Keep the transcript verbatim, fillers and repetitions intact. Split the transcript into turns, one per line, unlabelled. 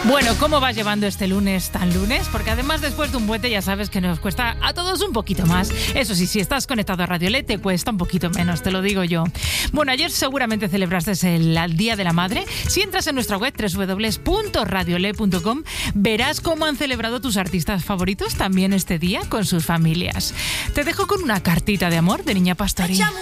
Bueno, ¿cómo vas llevando este lunes tan lunes? Porque además después de un puente ya sabes que nos cuesta a todos un poquito más. Eso sí, si estás conectado a Radio L te cuesta un poquito menos, te lo digo yo. Bueno, ayer seguramente celebraste el, el Día de la Madre. Si entras en nuestra web doble u doble u doble u punto radio l punto com verás cómo han celebrado tus artistas favoritos también este día con sus familias. Te dejo con una cartita de amor de Niña Pastori.